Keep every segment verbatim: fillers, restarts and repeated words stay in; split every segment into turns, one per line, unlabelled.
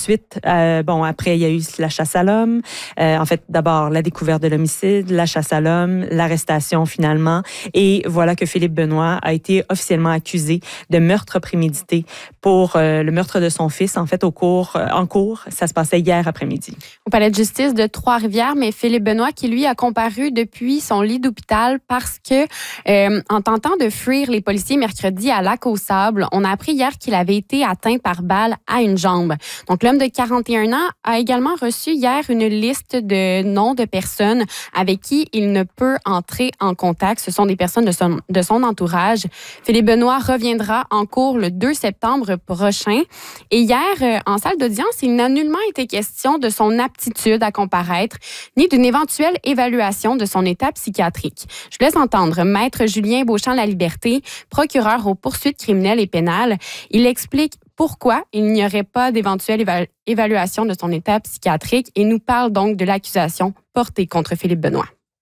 Ensuite, euh, bon, après, il y a eu la chasse à l'homme. Euh, en fait, d'abord, la découverte de l'homicide, la chasse à l'homme, l'arrestation finalement. Et voilà que Philippe Benoît a été officiellement accusé de meurtre prémédité pour euh, le meurtre de son fils, en fait, au cours, euh, en cours. Ça se passait hier après-midi.
Au palais de justice de Trois-Rivières, mais Philippe Benoît qui, lui, a comparu depuis son lit d'hôpital parce que, euh, en tentant de fuir les policiers mercredi à Lac-aux-Sables, on a appris hier qu'il avait été atteint par balle à une jambe. Donc, l'homme de quarante et un ans a également reçu hier une liste de noms de personnes avec qui il ne peut entrer en contact. Ce sont des personnes de son, de son entourage. Philippe Benoît reviendra en cours le deux septembre prochain. Et hier, euh, en salle d'audience, il n'a nullement été question de son aptitude à comparaître, ni d'une éventuelle évaluation de son état psychiatrique. Je vous laisse entendre Maître Julien Beauchamp-Laliberté, procureur aux poursuites criminelles et pénales. Il explique pourquoi il n'y aurait pas d'éventuelle éva- évaluation de son état psychiatrique et nous parle donc de l'accusation portée contre Philippe Benoît.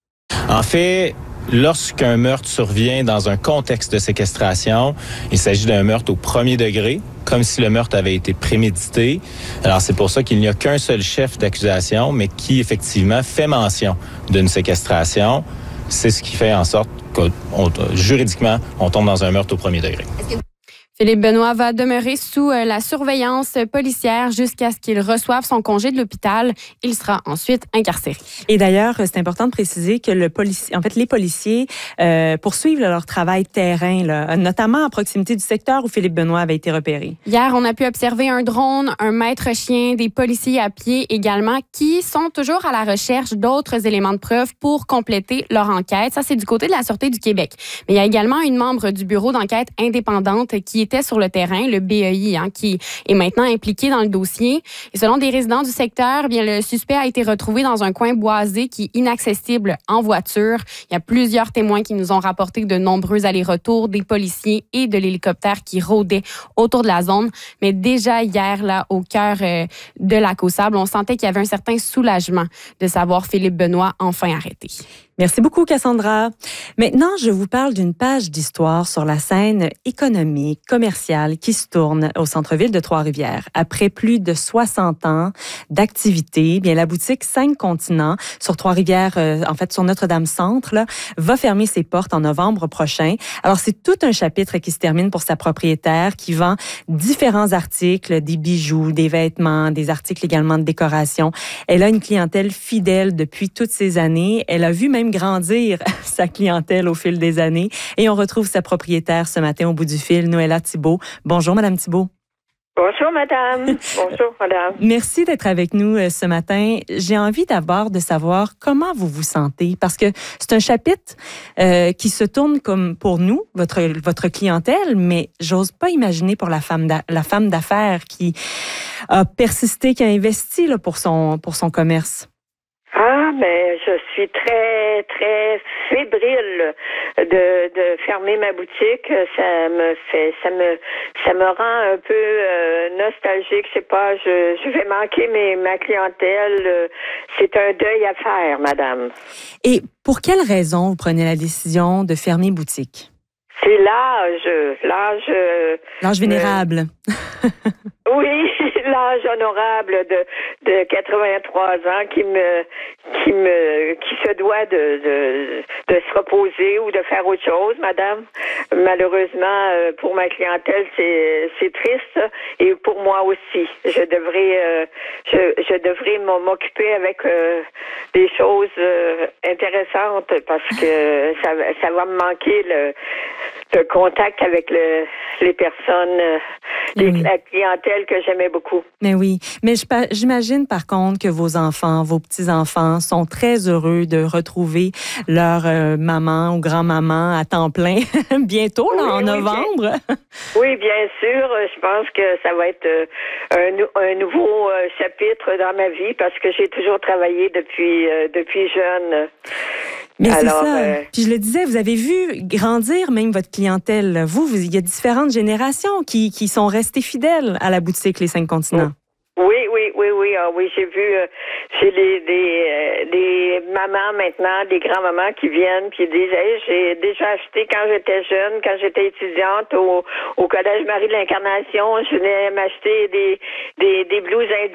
En fait, lorsqu'un meurtre survient dans un contexte de séquestration, il s'agit d'un meurtre au premier degré, comme si le meurtre avait été prémédité. Alors, c'est pour ça qu'il n'y a qu'un seul chef d'accusation, mais qui, effectivement, fait mention d'une séquestration. C'est ce qui fait en sorte que, on, juridiquement, on tombe dans un meurtre au premier degré.
Philippe Benoît va demeurer sous la surveillance policière jusqu'à ce qu'il reçoive son congé de l'hôpital. Il sera ensuite incarcéré.
Et d'ailleurs, c'est important de préciser que le policier, en fait, les policiers euh, poursuivent là, leur travail terrain, là, notamment à proximité du secteur où Philippe Benoît avait été repéré.
Hier, on a pu observer un drone, un maître chien, des policiers à pied également, qui sont toujours à la recherche d'autres éléments de preuve pour compléter leur enquête. Ça, c'est du côté de la Sûreté du Québec. Mais il y a également une membre du bureau d'enquête indépendante qui était sur le terrain, le B E I, hein, qui est maintenant impliqué dans le dossier. Et selon des résidents du secteur, bien, le suspect a été retrouvé dans un coin boisé qui est inaccessible en voiture. Il y a plusieurs témoins qui nous ont rapporté de nombreux allers-retours des policiers et de l'hélicoptère qui rôdaient autour de la zone. Mais déjà hier, là, au cœur euh, de Lac-aux-Sables, on sentait qu'il y avait un certain soulagement de savoir Philippe Benoît enfin arrêté.
Merci beaucoup, Cassandra. Maintenant, je vous parle d'une page d'histoire sur la scène économique, commerciale qui se tourne au centre-ville de Trois-Rivières. Après plus de soixante ans d'activité, bien la boutique Cinq Continents sur Trois-Rivières, euh, en fait sur Notre-Dame-Centre, là, va fermer ses portes en novembre prochain. Alors, c'est tout un chapitre qui se termine pour sa propriétaire qui vend différents articles, des bijoux, des vêtements, des articles également de décoration. Elle a une clientèle fidèle depuis toutes ces années. Elle a vu même grandir sa clientèle au fil des années. Et on retrouve sa propriétaire ce matin au bout du fil, Noëlla Thibault. Bonjour, Madame Thibault.
Bonjour, madame. Bonjour, madame.
Merci d'être avec nous euh, ce matin. J'ai envie d'abord de savoir comment vous vous sentez, parce que c'est un chapitre euh, qui se tourne comme pour nous, votre votre clientèle, mais j'ose pas imaginer pour la femme d'a- la femme d'affaires qui a persisté, qui a investi là, pour son pour son commerce.
Ah, mais je suis très, très fébrile de, de fermer ma boutique. Ça me fait, ça me, ça me rend un peu euh, nostalgique. Je sais pas, je, je vais manquer mes, ma clientèle. C'est un deuil à faire, madame.
Et pour quelle raison vous prenez la décision de fermer boutique?
C'est l'âge, l'âge...
L'âge vénérable.
Euh, oui, l'âge honorable de, de quatre-vingt-trois ans qui me, qui me, qui se doit de, de, de se reposer ou de faire autre chose, madame. Malheureusement, pour ma clientèle, c'est, c'est triste et pour moi aussi. Je devrais, euh, je, je devrais m'occuper avec euh, des choses euh, intéressantes parce que ça, ça va me manquer le, le contact avec le, les personnes, les, oui. La clientèle que j'aimais beaucoup.
Mais oui, mais je, j'imagine par contre que vos enfants, vos petits-enfants sont très heureux de retrouver leur euh, maman ou grand-maman à temps plein bientôt, là, oui, en oui, novembre.
Bien, oui, bien sûr. Je pense que ça va être euh, un, un nouveau euh, chapitre dans ma vie parce que j'ai toujours travaillé depuis, euh, depuis jeune.
Mais Alors, c'est ça. Euh, Puis je le disais, vous avez vu grandir même votre clientèle. Vous, vous il y a différentes générations qui, qui sont restées fidèles à la boutique Les Cinq Continents.
Oui, oui, oui, oui. Ah, oui, j'ai vu, euh, j'ai les, des, euh, des mamans maintenant, des grands-mamans qui viennent puis disent, hey, j'ai déjà acheté quand j'étais jeune, quand j'étais étudiante au, au Collège Marie de l'Incarnation, je venais m'acheter des, des, des blouses indiennes.